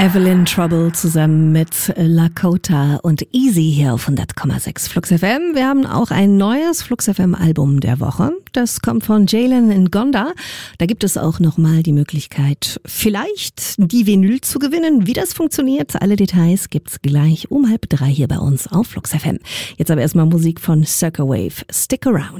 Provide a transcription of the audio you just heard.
Evelyn Trouble zusammen mit Lakota und Easy hier auf 100,6 Flux FM. Wir haben auch ein neues Flux FM Album der Woche. Das kommt von Jalen Ngonda. Da gibt es auch nochmal die Möglichkeit, vielleicht die Vinyl zu gewinnen. Wie das funktioniert, alle Details gibt's gleich um 2:30 hier bei uns auf Flux FM. Jetzt aber erstmal Musik von Circa Wave. Stick Around.